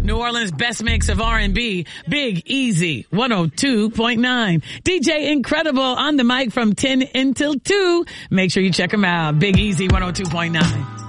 New Orleans' best mix of R&B, Big Easy, 102.9. DJ Incredible on the mic from 10 until 2. Make sure you check him out. Big Easy, 102.9.